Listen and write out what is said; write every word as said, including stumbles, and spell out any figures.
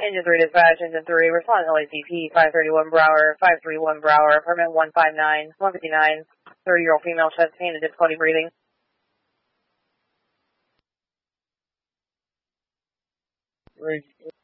Engine three dispatch, engine three, responding to L A C P, five thirty-one Brower, five thirty-one Brower, permit one five nine, one fifty-nine, thirty-year-old female, chest pain and difficulty breathing. Right.